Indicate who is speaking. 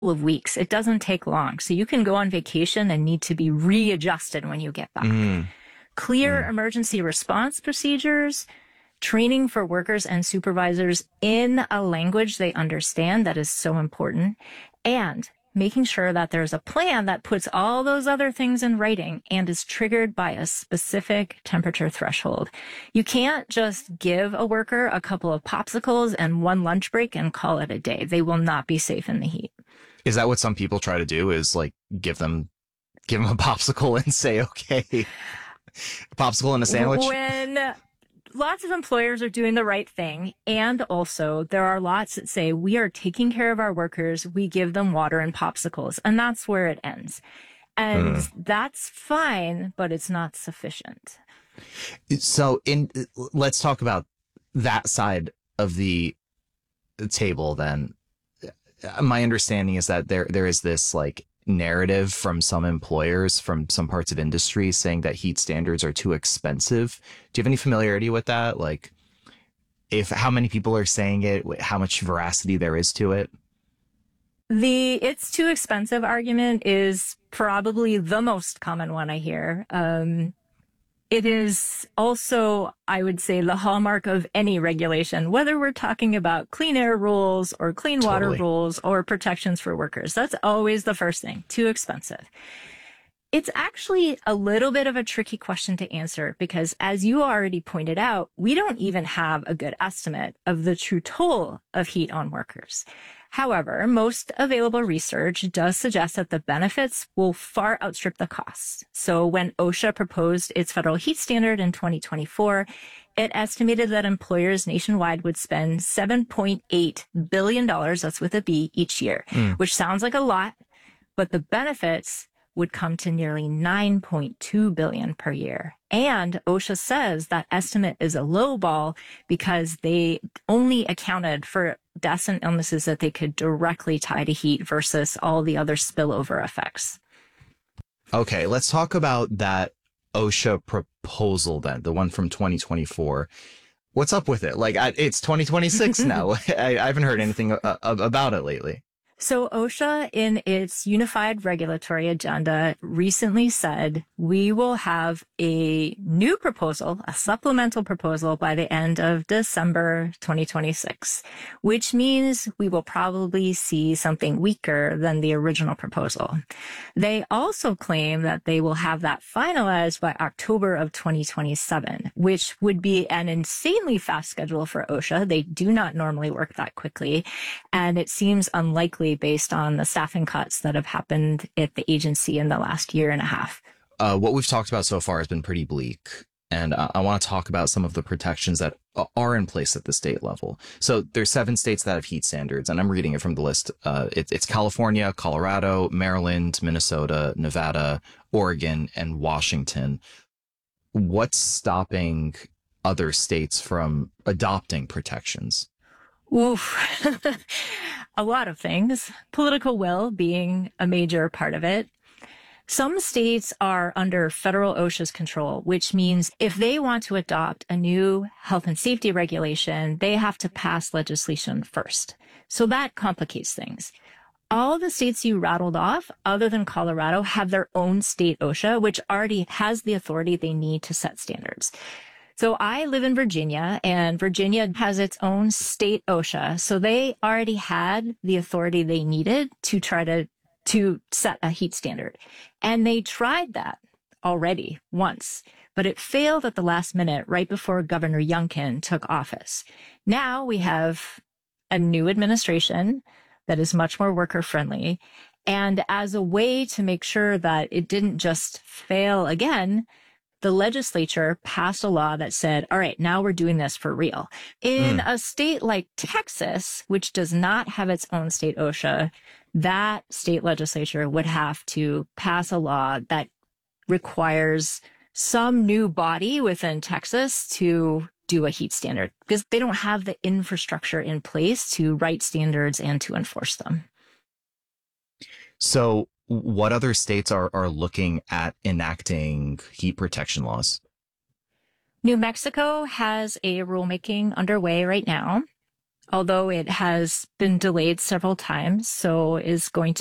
Speaker 1: of weeks. It doesn't take long. So you can go on vacation and need to be readjusted when you get back. Clear emergency response procedures, training for workers and supervisors in a language they understand, that is so important, and making sure that there's a plan that puts all those other things in writing and is triggered by a specific temperature threshold. You can't just give a worker a couple of popsicles and one lunch break and call it a day. They will not be safe in the heat.
Speaker 2: Is that what some people try to do, is like give them a popsicle and say, okay, a popsicle and a sandwich?
Speaker 1: When lots of employers are doing the right thing, and also there are lots that say we are taking care of our workers, we give them water and popsicles, and that's where it ends. And that's fine, but it's not sufficient.
Speaker 2: So let's talk about that side of the table then. My understanding is that there is this like narrative from some employers, from some parts of industry, saying that heat standards are too expensive. Do you have any familiarity with that? Like, how many people are saying it, how much veracity there is to it?
Speaker 1: The it's too expensive argument is probably the most common one I hear. It is also, I would say, the hallmark of any regulation, whether we're talking about clean air rules or clean water rules or protections for workers. That's always the first thing, too expensive. It's actually a little bit of a tricky question to answer because, as you already pointed out, we don't even have a good estimate of the true toll of heat on workers. However, most available research does suggest that the benefits will far outstrip the costs. So when OSHA proposed its federal heat standard in 2024, it estimated that employers nationwide would spend $7.8 billion, that's with a B, each year, which sounds like a lot, but the benefits would come to nearly $9.2 billion per year. And OSHA says that estimate is a low ball because they only accounted for deaths and illnesses that they could directly tie to heat versus all the other spillover effects.
Speaker 2: Okay, let's talk about that OSHA proposal then, the one from 2024. What's up with it? Like, it's 2026 now. I haven't heard anything about it lately.
Speaker 1: So OSHA, in its unified regulatory agenda, recently said we will have a new proposal, a supplemental proposal, by the end of December 2026, which means we will probably see something weaker than the original proposal. They also claim that they will have that finalized by October of 2027, which would be an insanely fast schedule for OSHA. They do not normally work that quickly, and it seems unlikely based on the staffing cuts that have happened at the agency in the last year and a half.
Speaker 2: What we've talked about so far has been pretty bleak. And I want to talk about some of the protections that are in place at the state level. So there's 7 states that have heat standards, and I'm reading it from the list. It's California, Colorado, Maryland, Minnesota, Nevada, Oregon, and Washington. What's stopping other states from adopting protections?
Speaker 1: Oof. A lot of things. Political will being a major part of it. Some states are under federal OSHA's control, which means if they want to adopt a new health and safety regulation, they have to pass legislation first. So that complicates things. All the states you rattled off, other than Colorado, have their own state OSHA, which already has the authority they need to set standards. So I live in Virginia, and Virginia has its own state OSHA. So they already had the authority they needed to try to set a heat standard. And they tried that already once, but it failed at the last minute right before Governor Youngkin took office. Now we have a new administration that is much more worker friendly. And as a way to make sure that it didn't just fail again, the legislature passed a law that said, all right, now we're doing this for real. In a state like Texas, which does not have its own state OSHA, that state legislature would have to pass a law that requires some new body within Texas to do a heat standard because they don't have the infrastructure in place to write standards and to enforce them.
Speaker 2: So what other states are looking at enacting heat protection laws?
Speaker 1: New Mexico has a rulemaking underway right now. although it has been delayed several times, so is going to